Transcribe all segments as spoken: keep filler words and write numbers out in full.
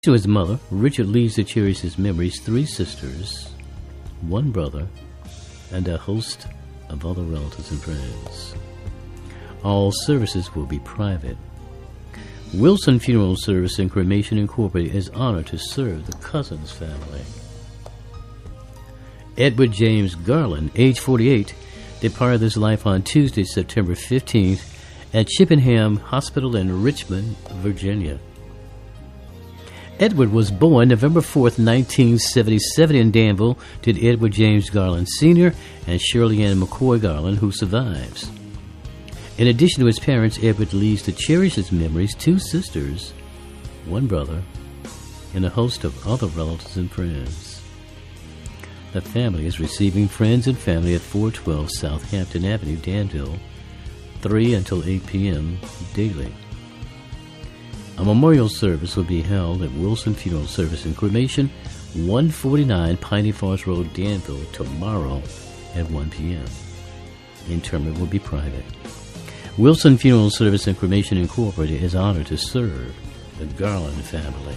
To his mother, Richard leaves to cherish his memories three sisters, one brother, and a host of other relatives and friends. All services will be private. Wilson Funeral Service and Cremation Incorporated is honored to serve the Cousins family. Edward James Garland, age forty-eight, departed this life on Tuesday, September fifteenth at Chippenham Hospital in Richmond, Virginia. Edward was born November fourth, nineteen seventy-seven in Danville to Edward James Garland Senior and Shirley Ann McCoy Garland, who survives. In addition to his parents, Edward leaves to cherish his memories two sisters, one brother, and a host of other relatives and friends. The family is receiving friends and family at four twelve Southampton Avenue, Danville, three until eight p.m. daily. A memorial service will be held at Wilson Funeral Service and Cremation, one forty-nine Piney Falls Road, Danville, tomorrow at one p.m. Interment will be private. Wilson Funeral Service and Cremation Incorporated is honored to serve the Garland family.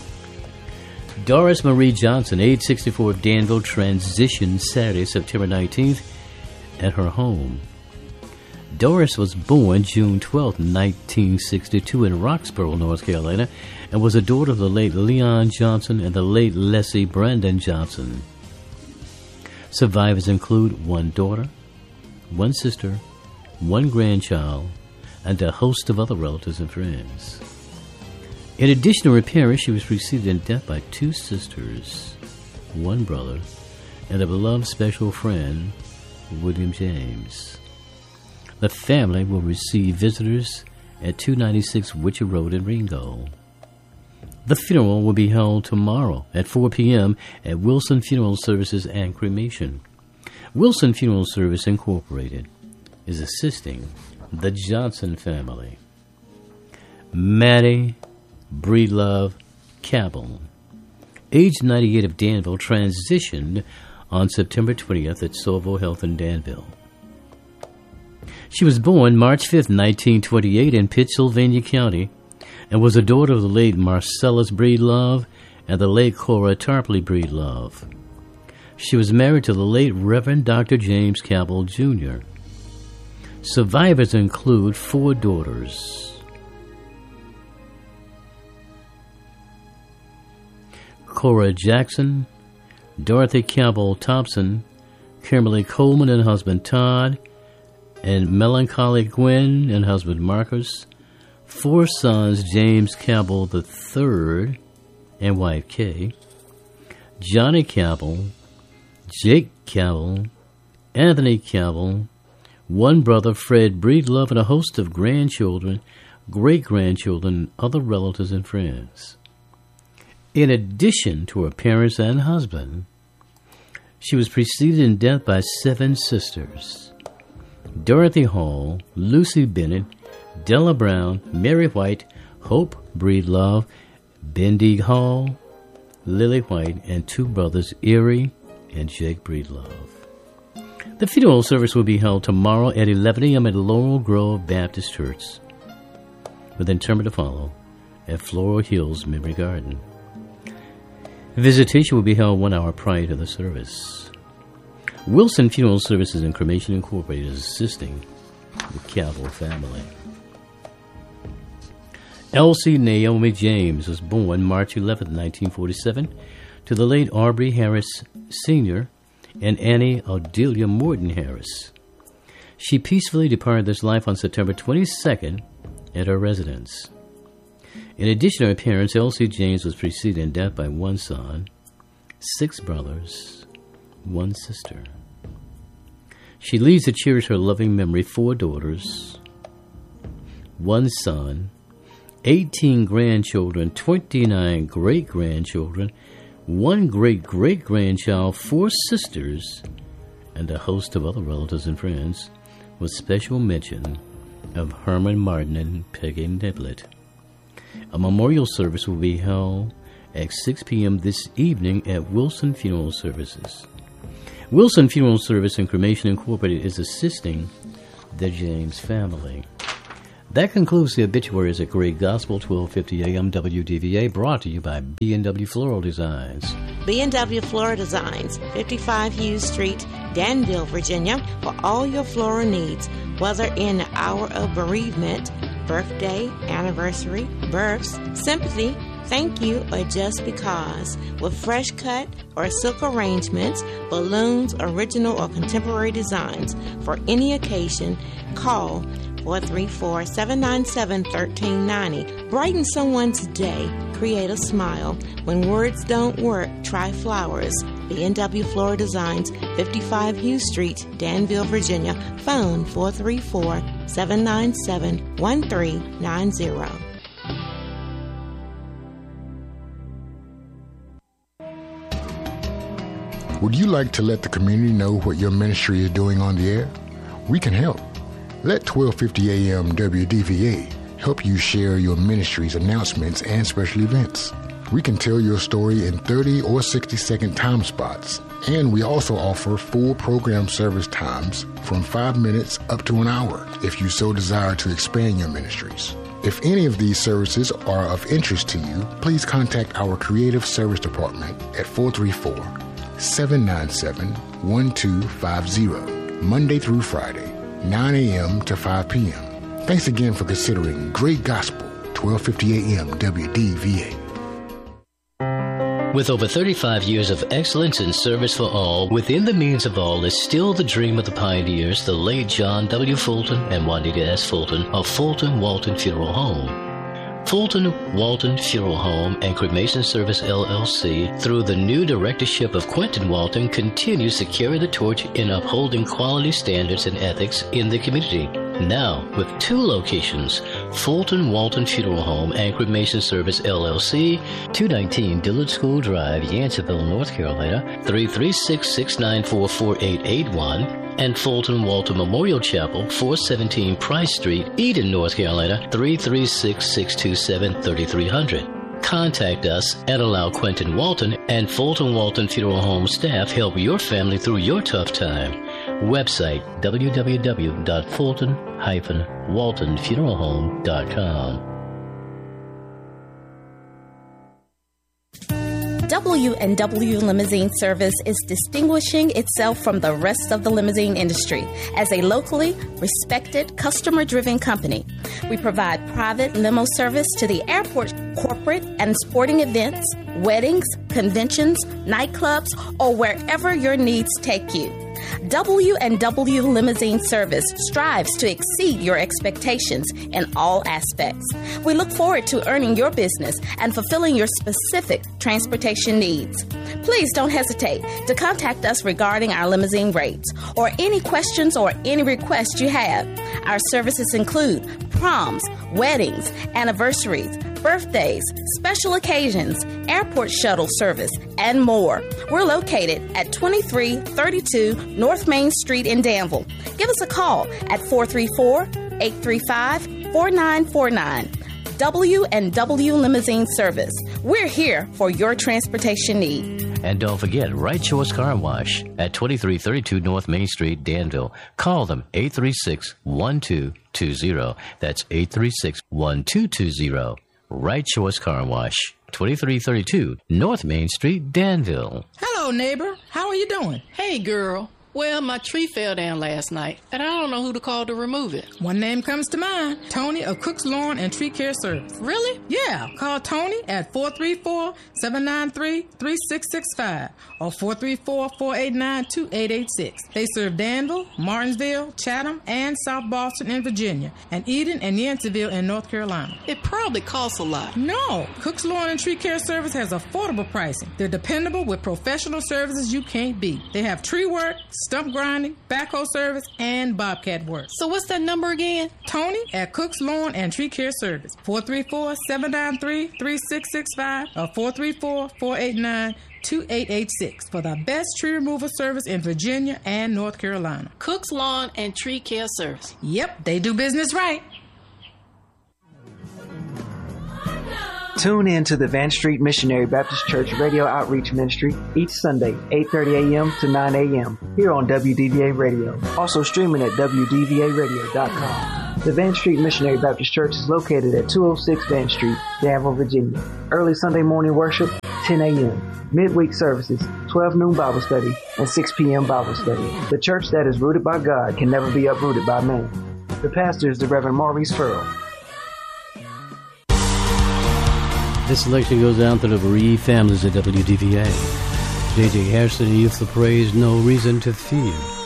Doris Marie Johnson, age sixty-four, of Danville, transitioned Saturday, September nineteenth at her home. Doris was born June twelfth, nineteen sixty-two in Roxborough, North Carolina, and was a daughter of the late Leon Johnson and the late Leslie Brandon Johnson. Survivors include one daughter, one sister, one grandchild, and a host of other relatives and friends. In addition to her parents, she was preceded in death by two sisters, one brother, and a beloved special friend, William James. The family will receive visitors at two ninety-six Witcher Road in Ringgold. The funeral will be held tomorrow at four p.m. at Wilson Funeral Services and Cremation. Wilson Funeral Service Incorporated is assisting the Johnson family. Maddie Breedlove Cabell, age ninety-eight, of Danville, transitioned on September twentieth at Solvo Health in Danville. She was born March fifth, nineteen twenty-eight in Pittsylvania County and was a daughter of the late Marcellus Breedlove and the late Cora Tarpley Breedlove. She was married to the late Reverend Doctor James Cabell, Junior Survivors include four daughters: Cora Jackson, Dorothy Cabell Thompson, Kimberly Coleman and husband Todd, and Melancholy Gwen and husband Marcus, four sons: James Cabell the third and wife Kay, Johnny Cabell, Jake Cabell, Anthony Cabell, one brother Fred Breedlove, and a host of grandchildren, great-grandchildren, other relatives and friends. In addition to her parents and husband, she was preceded in death by seven sisters: Dorothy Hall, Lucy Bennett, Della Brown, Mary White, Hope Breedlove, Bendy Hall, Lily White, and two brothers, Erie and Jake Breedlove. The funeral service will be held tomorrow at eleven a.m. at Laurel Grove Baptist Church, with interment to follow at Floral Hills Memory Garden. Visitation will be held one hour prior to the service. Wilson Funeral Services and Cremation Incorporated is assisting the Cabell family. Elsie Naomi James was born March eleventh, nineteen forty-seven, to the late Aubrey Harris Senior and Annie Odelia Morton Harris. She peacefully departed this life on September twenty-second at her residence. In addition to her parents, Elsie James was preceded in death by one son, six brothers, one sister. She leaves to cherish her loving memory four daughters, one son, eighteen grandchildren, twenty-nine great-grandchildren, one great-great-grandchild, four sisters, and a host of other relatives and friends, with special mention of Herman Martin and Peggy Niblett. A memorial service will be held at six p.m. this evening at Wilson Funeral Services. Wilson Funeral Service and Cremation Incorporated is assisting the James family. That concludes the obituaries at Great Gospel, twelve fifty A M W D V A, brought to you by B and W Floral Designs. B and W Floral Designs, fifty-five Hughes Street, Danville, Virginia, for all your floral needs, whether in the hour of bereavement, birthday, anniversary, births, sympathy, thank you, or just because. With fresh cut or silk arrangements, balloons, original or contemporary designs for any occasion, call four three four, seven nine seven, one three nine zero. Brighten someone's day. Create a smile. When words don't work, try flowers. B and W Floral Designs, fifty-five Hughes Street, Danville, Virginia. Phone four three four, seven nine seven, one three nine zero. Would you like to let the community know what your ministry is doing on the air? We can help. Let twelve fifty A M W D V A help you share your ministry's announcements and special events. We can tell your story in thirty or sixty second time spots, and we also offer full program service times from five minutes up to an hour if you so desire to expand your ministries. If any of these services are of interest to you, please contact our Creative Service Department at four three four, seven nine seven, one two five zero, Monday through Friday, nine A M to five P M Thanks again for considering Great Gospel, twelve fifty A M W D V A. With over thirty-five years of excellence in service for all, within the means of all is still the dream of the pioneers, the late John W. Fulton and Juanita S. Fulton of Fulton Walton Funeral Home. Fulton Walton Funeral Home and Cremation Service, L L C, through the new directorship of Quentin Walton, continues to carry the torch in upholding quality standards and ethics in the community. Now, with two locations, Fulton Walton Funeral Home and Cremation Service, L L C, two nineteen Dillard School Drive, Yanceyville, North Carolina, three three six, six nine four, four eight eight one, and Fulton Walton Memorial Chapel, four seventeen Price Street, Eden, North Carolina, three three six, six two seven, three three zero zero. Contact us and allow Quentin Walton and Fulton Walton Funeral Home staff help your family through your tough time. Website w w w dot fulton dash walton funeral home dot com. W and W Limousine Service is distinguishing itself from the rest of the limousine industry as a locally respected, customer-driven company. We provide private limo service to the airport, corporate and sporting events, weddings, conventions, nightclubs, or wherever your needs take you. W and W Limousine Service strives to exceed your expectations in all aspects. We look forward to earning your business and fulfilling your specific transportation needs. Please don't hesitate to contact us regarding our limousine rates or any questions or any requests you have. Our services include proms, weddings, anniversaries, birthdays, special occasions, airport shuttle service, and more. We're located at twenty-three thirty-two North Main Street in Danville. Give us a call at four three four, eight three five, four nine four nine. W and W Limousine Service. We're here for your transportation need. And don't forget, Right Choice Car Wash at twenty-three thirty-two North Main Street, Danville. Call them eight three six, one two two zero. That's eight three six, one two two zero. Right Choice Car Wash, twenty-three thirty-two North Main Street, Danville. Hello, neighbor. How are you doing? Hey, girl. Well, my tree fell down last night, and I don't know who to call to remove it. One name comes to mind. Tony of Cook's Lawn and Tree Care Service. Really? Yeah. Call Tony at four three four, seven nine three, three six six five or four three four, four eight nine, two eight eight six. They serve Danville, Martinsville, Chatham, and South Boston in Virginia, and Eden and Yanceyville in North Carolina. It probably costs a lot. No. Cook's Lawn and Tree Care Service has affordable pricing. They're dependable with professional services you can't beat. They have tree work, stump grinding, backhoe service, and bobcat work. So what's that number again? Tony at Cook's Lawn and Tree Care Service. four three four, seven nine three, three six six five or four three four, four eight nine, two eight eight six for the best tree removal service in Virginia and North Carolina. Cook's Lawn and Tree Care Service. Yep, they do business right. Tune in to the Van Street Missionary Baptist Church Radio Outreach Ministry each Sunday, eight thirty a.m. to nine a.m. here on W D V A Radio. Also streaming at w d v a radio dot com. The Van Street Missionary Baptist Church is located at two oh six Van Street, Danville, Virginia. Early Sunday morning worship, ten a.m. Midweek services, twelve noon Bible study, and six p.m. Bible study. The church that is rooted by God can never be uprooted by man. The pastor is the Reverend Maurice Furrow. This selection goes out to the bereaved families at W D V A. J J Harrison, Youth of Praise, No Reason to Fear.